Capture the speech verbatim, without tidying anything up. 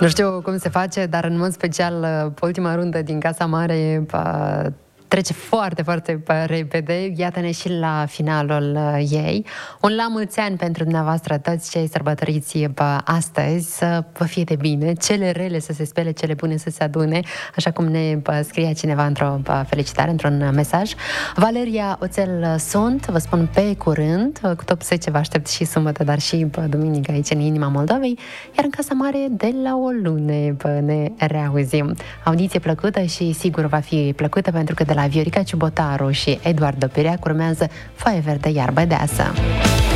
Nu știu cum se face, dar în mod special pe ultima rundă din Casa Mare trece foarte, foarte repede. Iată-ne și la finalul ei. Un la mulți ani pentru dumneavoastră toți cei sărbătoriți astăzi, să vă fie de bine, cele rele să se spele, cele bune să se adune, așa cum ne scria cineva într-o felicitare, într-un mesaj. Valeria Oțel sunt, vă spun pe curând, cu tot ce vă aștept și sâmbătă, dar și duminică aici în inima Moldovei, iar în Casa Mare de la o lună ne reauzim. Audiție plăcută și sigur va fi plăcută, pentru că de la Viorica Ciubotaru și Eduard Dopireac urmează Foaie verde, iarbă deasă.